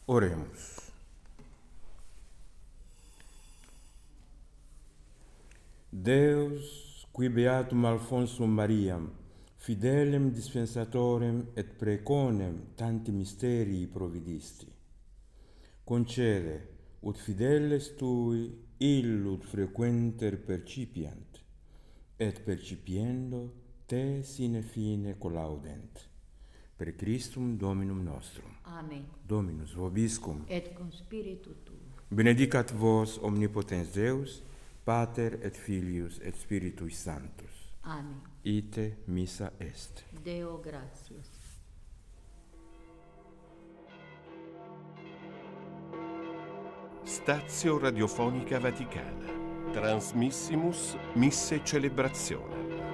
Oremos. Deus, qui beatum Alphonsum Mariam, fidelem dispensatorem et preconem tanti mysterii providisti, concede, ut fideles tui illud frequenter percipiant, et percipiendo te sine fine collaudent. Per Christum Dominum nostrum. Amen. Dominus vobiscum. Et cum spiritu tuo. Benedicat vos omnipotens Deus, Pater et Filius et Spiritus Sanctus. Amen. Ite missa est. Deo gratias. Stazio Radiofonica Vaticana. Transmissimus Misse Celebrazione.